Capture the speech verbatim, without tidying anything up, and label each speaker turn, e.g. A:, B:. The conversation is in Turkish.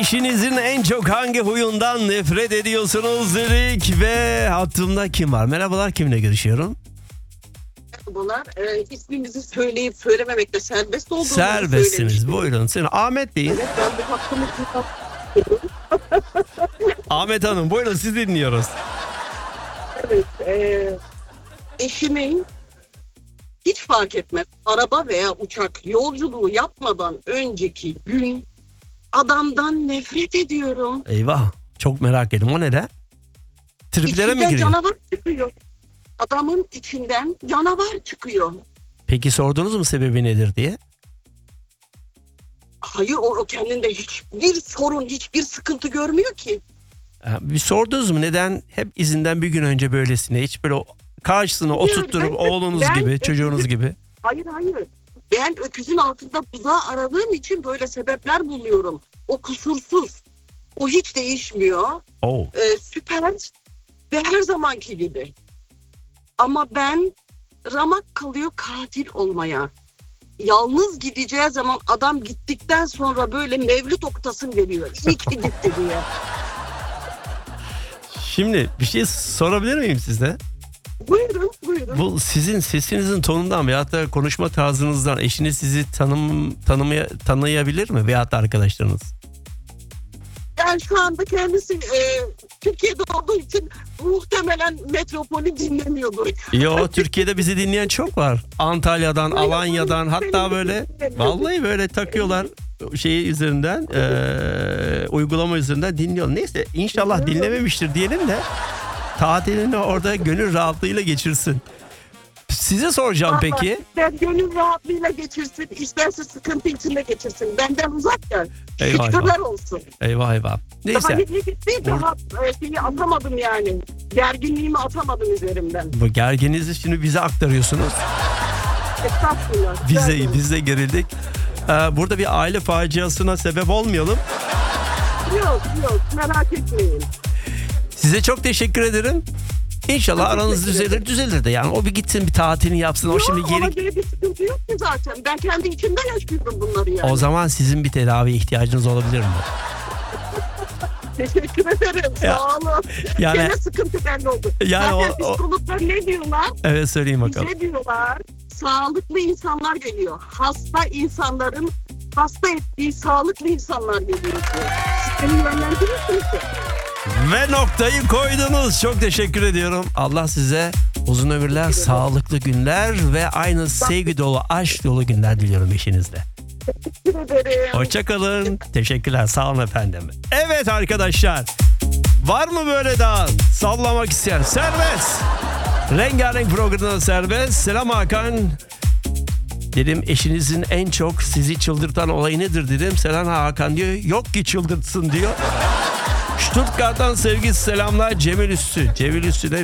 A: Eşinizin en çok hangi huyundan nefret ediyorsunuz dedik ve hattımda kim var? Merhabalar, kimle görüşüyorum?
B: Merhabalar. Ee, isminizi söyleyip söylememekte serbest olduğunuzu
A: Serbestsiniz.
B: söylemiştiniz.
A: Buyurun. Senin Ahmet Bey'in.
B: Evet, ben bu hakkımı kullanıyorum.
A: Ahmet Hanım, buyurun, siz dinliyoruz.
B: Evet. E, eşimin hiç fark etmez. Araba veya uçak yolculuğu yapmadan önceki gün adamdan nefret ediyorum.
A: Eyvah. Çok merak ettim. O neden? Triplere mi
B: İçinden
A: giriyor?
B: canavar çıkıyor. Adamın içinden canavar çıkıyor.
A: Peki sordunuz mu sebebi nedir diye?
B: Hayır, o, o kendinde hiçbir sorun, hiçbir sıkıntı görmüyor ki.
A: Ha, Bir sordunuz mu neden hep izinden bir gün önce böylesine, hiç böyle o- karşısına oturtturup
B: ben-
A: oğlunuz
B: ben-
A: gibi, çocuğunuz gibi?
B: Hayır hayır. Ben öküzün altında buzağı aradığım için böyle sebepler buluyorum. O kusursuz. O hiç değişmiyor.
A: Oo.
B: Ee, süper ve her zamanki gibi. Ama ben ramak kalıyor katil olmaya. Yalnız gideceği zaman adam gittikten sonra böyle mevlüt oktasın geliyor. İyi ki gitti diye.
A: Şimdi bir şey sorabilir miyim size?
B: Buyurun buyurun.
A: Bu sizin sesinizin tonundan veyahut da konuşma tarzınızdan eşiniz sizi tanım, tanımaya, tanıyabilir mi veyahut da arkadaşlarınız?
B: Yani şu anda kendisi e, Türkiye'de olduğu için muhtemelen Metropol'ü dinlemiyordur.
A: Yo, Türkiye'de bizi dinleyen çok var. Antalya'dan,
B: Hayır,
A: Alanya'dan,
B: hayır,
A: hatta
B: benim
A: böyle
B: dinlemiyorum.
A: vallahi böyle takıyorlar şeyi üzerinden, eee, uygulama üzerinden dinliyor. Neyse, inşallah dinlememiştir diyelim de tatilini orada gönül rahatlığıyla geçirsin. Size soracağım peki.
B: İster gönül rahatlığıyla geçirsin, isterse sıkıntı içinde geçirsin. Benden uzak gel.
A: Eyvah,
B: Şükürler olsun.
A: Eyvah eyvah.
B: Daha
A: Neyse,
B: ne gitti, daha e, şeyi atamadım yani. Gerginliğimi atamadım üzerimden.
A: bu gerginizi şimdi bize aktarıyorsunuz.
B: Estağfurullah.
A: Biz de,
B: Gerginim.
A: biz de gerildik. Ee, Burada bir aile faciasına sebep olmayalım.
B: Yok yok, merak etmeyin.
A: Size çok teşekkür ederim. İnşallah
B: Çok
A: aranız
B: teşekkür
A: düzelir, düzelir de yani o bir gitsin, bir tatilini yapsın. O
B: Yok,
A: şimdi
B: ona
A: geri...
B: göre bir sıkıntı yok ki zaten. Ben kendi içimde yaşıyorum bunları yani.
A: O zaman sizin bir tedaviye ihtiyacınız olabilir mi?
B: Teşekkür ederim.
A: Ya,
B: Sağ olun.
A: yani-
B: Gene sıkıntı bende oldu.
A: Yani
B: Zaten
A: o- o-
B: psikologlar ne diyorlar?
A: Evet, söyleyin bakalım.
B: Bize diyorlar sağlıklı insanlar geliyor. Hasta insanların hasta ettiği sağlıklı insanlar geliyor diyor. Siz beni yönlendirirsiniz de.
A: Ve noktayı koydunuz. Çok teşekkür ediyorum. Allah size uzun ömürler, sağlıklı günler ve aynı sevgi dolu, aşk dolu günler diliyorum eşinizle.
B: Teşekkür ederim.
A: Hoşçakalın. Teşekkürler. Sağ olun efendim. Evet arkadaşlar. Var mı böyle daha sallamak isteyen? Serbest. Rengarenk programda serbest. Selam Hakan. Dedim eşinizin en çok sizi çıldırtan olayı nedir dedim. Selam Hakan diyor. Yok ki çıldırtsın diyor. Stuttgart'tan sevgi selamlar Cemil Üssü. Cemil Üssü'ne